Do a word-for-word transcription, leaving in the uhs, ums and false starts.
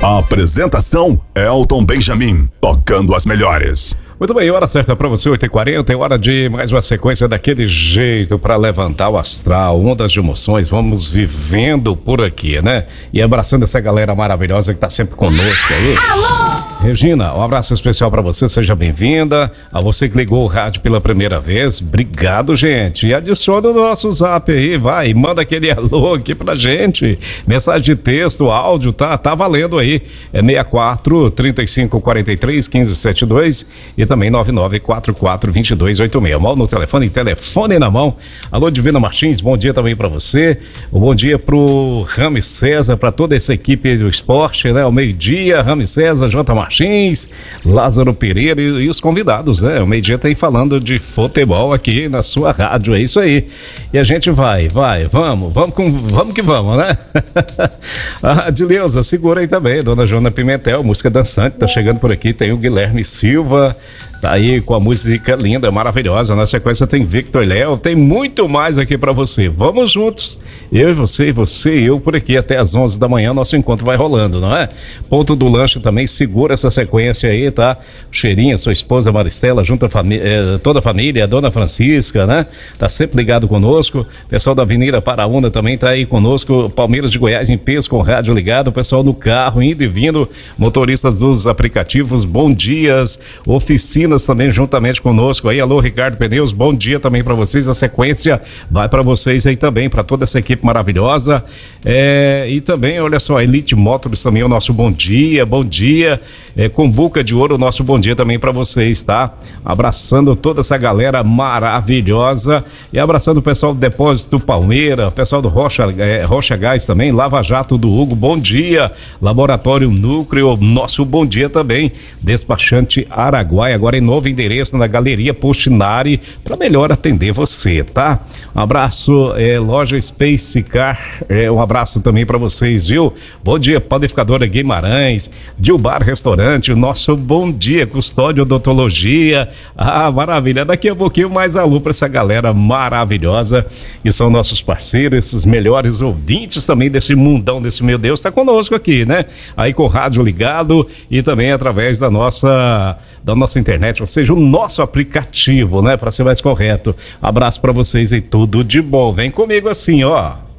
A apresentação Elton Benjamin, tocando as melhores. Muito bem, hora certa para você, oito e quarenta, é hora de mais uma sequência daquele jeito para levantar o astral, ondas de emoções, vamos vivendo por aqui, né? E abraçando essa galera maravilhosa que tá sempre conosco aí. Alô! Regina, um abraço especial para você, seja bem-vinda. A você que ligou o rádio pela primeira vez, obrigado, gente. E adiciona o nosso zap aí, vai, manda aquele alô aqui pra gente. Mensagem de texto, áudio, tá, tá valendo aí. É seis quatro, trinta e cinco, quarenta e três, quinze, setenta e dois e também nove nove quatro quatro, dois dois oito seis. Mal no telefone, telefone na mão. Alô, Divina Martins, bom dia também para você. Um bom dia pro Rami César, para toda essa equipe do esporte, né? Ao meio-dia, Rami César, J. Martins, Lázaro Pereira e, e os convidados, né? O meio-dia tem falando de futebol aqui na sua rádio, é isso aí. E a gente vai, vai, vamos, vamos, com, vamos que vamos, né? A Dileuza, segura aí também, Dona Joana Pimentel, música dançante, tá chegando por aqui, tem o Guilherme Silva, tá aí com a música linda, maravilhosa. Na sequência tem Victor Léo, tem muito mais aqui pra você. Vamos juntos, eu e você, e você e eu por aqui até as onze da manhã, nosso encontro vai rolando, não é? Ponto do lanche também, segura essa sequência aí, tá? Cheirinha, sua esposa Maristela, junto a família, eh, toda a família, a Dona Francisca, né? Tá sempre ligado conosco. Pessoal da Avenida Paraúna também tá aí conosco. Palmeiras de Goiás em peso com o rádio ligado. Pessoal no carro indo e vindo, motoristas dos aplicativos, bom dias. Oficina também juntamente conosco aí, alô Ricardo Pneus, bom dia também para vocês, a sequência vai para vocês aí também, para toda essa equipe maravilhosa, é, e também, olha só, Elite Motors também, o nosso bom dia, bom dia, é, Cumbuca de Ouro, o nosso bom dia também para vocês, tá? Abraçando toda essa galera maravilhosa e abraçando o pessoal do Depósito Palmeira, o pessoal do Rocha, é, Rocha Gás também, Lava Jato do Hugo, bom dia, Laboratório Núcleo, nosso bom dia também, Despachante Araguaia, agora em novo endereço na Galeria Postinari para melhor atender você, tá? Um abraço, é, loja Space Car, é, um abraço também para vocês, viu? Bom dia, Panificadora Guimarães, Dilbar Restaurante, o nosso bom dia, Custódio Odontologia, ah, maravilha, daqui a pouquinho mais alô para essa galera maravilhosa, que são nossos parceiros, esses melhores ouvintes também desse mundão, desse meu Deus, tá conosco aqui, né? Aí com o rádio ligado e também através da nossa, da nossa internet, ou seja, o nosso aplicativo, né, para ser mais correto. Abraço para vocês e tudo de bom. Vem comigo assim, ó.